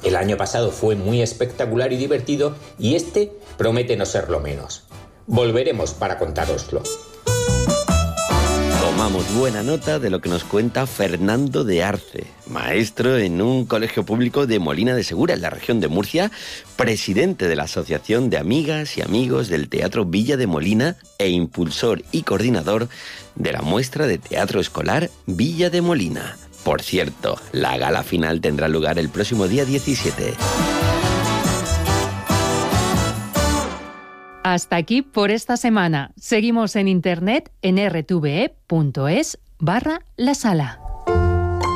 El año pasado fue muy espectacular y divertido y este promete no serlo menos. Volveremos para contároslo. Tomamos buena nota de lo que nos cuenta Fernando de Arce, maestro en un colegio público de Molina de Segura, en la región de Murcia, presidente de la Asociación de Amigas y Amigos del Teatro Villa de Molina e impulsor y coordinador de la muestra de teatro escolar Villa de Molina. Por cierto, la gala final tendrá lugar el próximo día 17. Hasta aquí por esta semana. Seguimos en internet en rtve.es/la sala.